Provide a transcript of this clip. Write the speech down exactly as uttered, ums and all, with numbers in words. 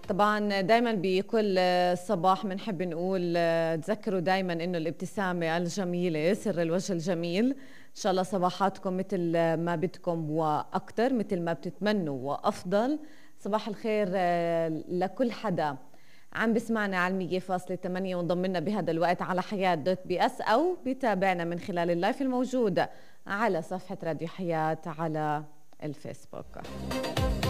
طبعا دايما بكل صباح بنحب نقول تذكروا دايما انه الابتسامة الجميلة سر الوجه الجميل. ان شاء الله صباحاتكم مثل ما بدكم واكثر، مثل ما بتتمنوا وافضل. صباح الخير لكل حدا عم بسمعنا على مية فاصلة ثمانية وانضم لنا بهذا الوقت على حياة دوت بي اس او بيتابعنا من خلال اللايف الموجودة على صفحة راديو حياة على الفيسبوك.